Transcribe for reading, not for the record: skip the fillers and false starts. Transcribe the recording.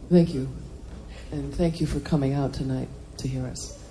Thank you. And thank you for coming out tonight to hear us.